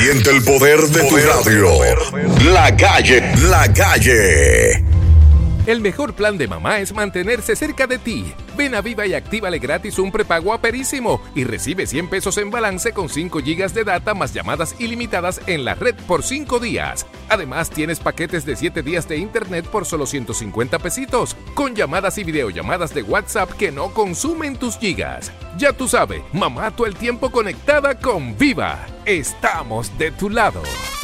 Siente el poder de tu radio. La Calle. La Calle. El mejor plan de mamá es mantenerse cerca de ti. Ven a Viva y actívale gratis un prepago aperísimo y recibe 100 pesos en balance con 5 gigas de data más llamadas ilimitadas en la red por 5 días. Además, tienes paquetes de 7 días de internet por solo 150 pesitos, con llamadas y videollamadas de WhatsApp que no consumen tus gigas. Ya tú sabes, mamá todo el tiempo conectada con Viva. Estamos de tu lado.